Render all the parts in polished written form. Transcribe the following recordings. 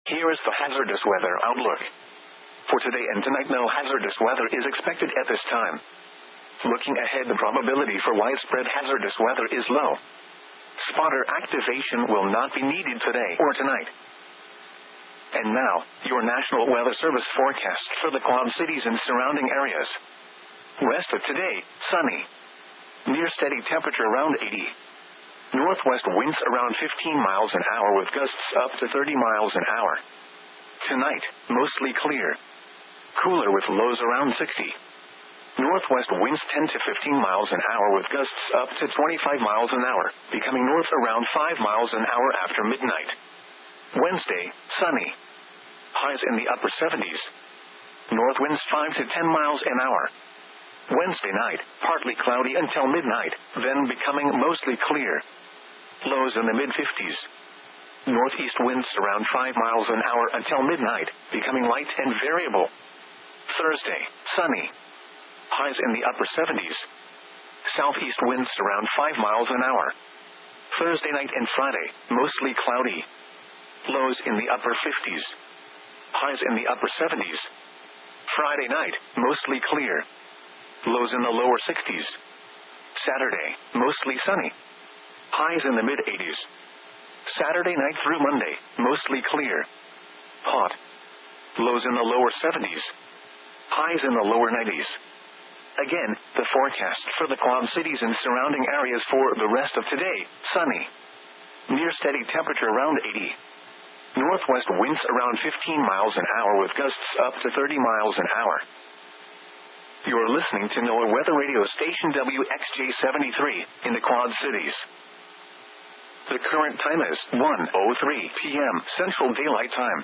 Here is the hazardous weather outlook. For today and tonight, no hazardous weather is expected at this time. Looking ahead, the probability for widespread hazardous weather is low. Spotter activation will not be needed today or tonight. And now, your National Weather Service forecast for the Quad Cities and surrounding areas. West of today, sunny. Near steady temperature around 80. Northwest winds around 15 miles an hour with gusts up to 30 miles an hour. Tonight, mostly clear. Cooler with lows around 60. Northwest winds 10 to 15 miles an hour with gusts up to 25 miles an hour, becoming north around 5 miles an hour after midnight. Wednesday, sunny. Highs in the upper 70s. North winds 5 to 10 miles an hour. Wednesday night, partly cloudy until midnight, then becoming mostly clear. Lows in the mid-50s. Northeast winds around 5 miles an hour until midnight, becoming light and variable. Thursday, sunny. Highs in the upper 70s. Southeast winds around 5 miles an hour. Thursday night and Friday, mostly cloudy. Lows in the upper 50s. Highs in the upper 70s. Friday night, mostly clear. Lows in the lower 60s. Saturday, mostly sunny. Highs in the mid-80s. Saturday night through Monday, mostly clear. Hot. Lows in the lower 70s. Highs in the lower 90s. Again, the forecast for the Quad Cities and surrounding areas for the rest of today, sunny. Near steady temperature around 80. Northwest winds around 15 miles an hour with gusts up to 30 miles an hour. You're listening to NOAA Weather Radio Station WXJ73 in the Quad Cities. The current time is 1:03 p.m. Central Daylight Time.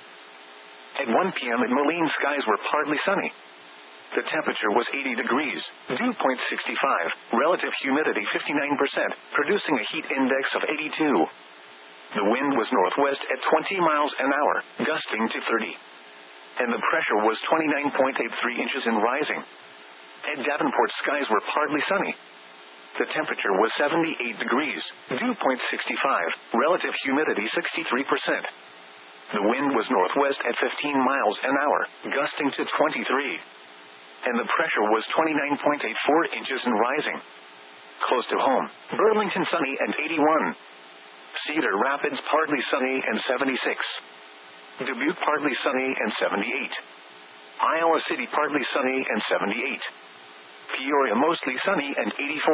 At 1 p.m. at Moline, skies were partly sunny. The temperature was 80 degrees, dew point 65, relative humidity 59%, producing a heat index of 82. The wind was northwest at 20 miles an hour, gusting to 30. And the pressure was 29.83 inches and rising. At Davenport, skies were partly sunny. The temperature was 78 degrees, dew point 65, relative humidity 63%. The wind was northwest at 15 miles an hour, gusting to 23. And the pressure was 29.84 inches and rising. Close to home, Burlington sunny and 81. Cedar Rapids partly sunny and 76. Dubuque partly sunny and 78. Iowa City partly sunny and 78. Peoria mostly sunny and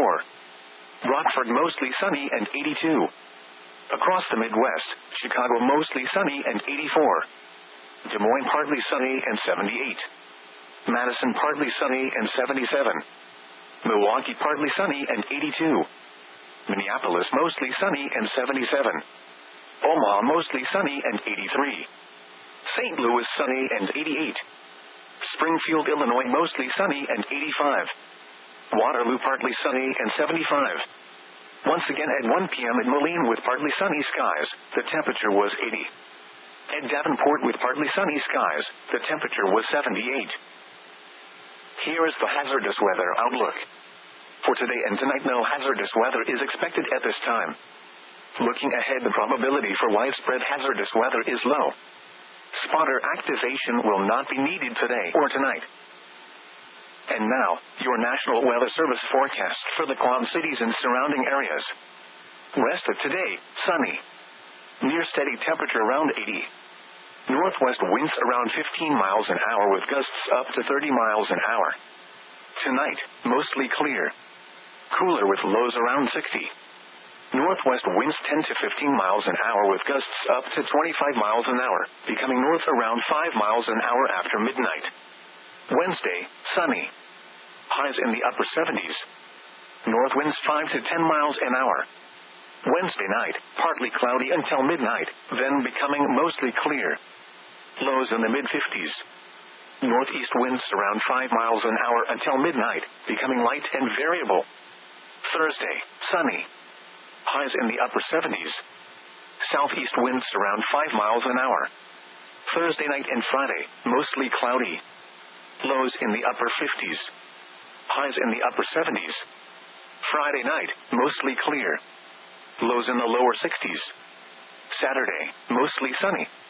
84. Rockford mostly sunny and 82. Across the Midwest, Chicago mostly sunny and 84. Des Moines partly sunny and 78. Madison partly sunny and 77. Milwaukee partly sunny and 82. Minneapolis mostly sunny and 77. Omaha mostly sunny and 83. St. Louis sunny and 88. Springfield, Illinois mostly sunny and 85. Waterloo partly sunny and 75. Once again at 1 p.m. at Moline with partly sunny skies, the temperature was 80. At Davenport with partly sunny skies, the temperature was 78. Here is the hazardous weather outlook. For today and tonight, no hazardous weather is expected at this time. Looking ahead, the probability for widespread hazardous weather is low. Spotter activation will not be needed today or tonight. And now, your National Weather Service forecast for the Quad Cities and surrounding areas. West of today, sunny. Near steady temperature around 80. Northwest winds around 15 miles an hour with gusts up to 30 miles an hour. Tonight, mostly clear. Cooler with lows around 60. Northwest winds 10 to 15 miles an hour with gusts up to 25 miles an hour, becoming north around 5 miles an hour after midnight. Wednesday, sunny. Highs in the upper 70s. North winds 5 to 10 miles an hour. Wednesday night, partly cloudy until midnight, then becoming mostly clear. Lows in the mid-50s. Northeast winds around 5 miles an hour until midnight, becoming light and variable. Thursday, sunny. Highs in the upper 70s. Southeast winds around 5 miles an hour. Thursday night and Friday, mostly cloudy. Lows in the upper 50s. Highs in the upper 70s. Friday night, mostly clear. Lows in the lower 60s. Saturday, mostly sunny.